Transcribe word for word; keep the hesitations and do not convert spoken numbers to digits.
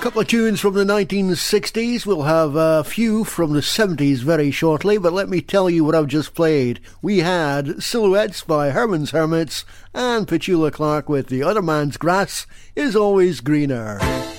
couple of tunes from the nineteen sixties. We'll have a few from the seventies very shortly, but let me tell you what I've just played. We had Silhouettes by Herman's Hermits and Petula Clark with The Other Man's Grass Is Always Greener.